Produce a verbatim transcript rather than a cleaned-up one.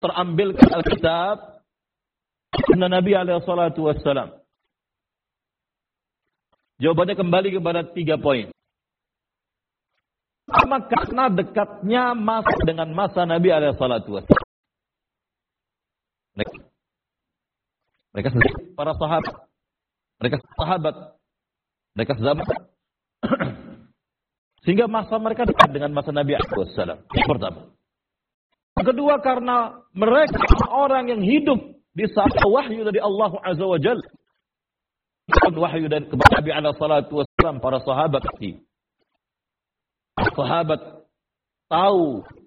terambilkan Alkitab sunnah Nabi alaihi salatu wassalam? Jawabannya kembali kepada tiga poin. Pertama, karena dekatnya masa dengan masa Nabi alaihi salatu wassalam. Mereka, mereka sendiri para sahabat. Mereka sahabat. Mereka zaman. Sehingga masa mereka dekat dengan masa Nabi alaihi salam. Pertama. Yang kedua, karena mereka orang yang hidup di saat wahyu dari Allah Azza wa Jalla. Wahyu dari kepada Nabi alaihi salatu wassalam, para sahabat. Sahabat tahu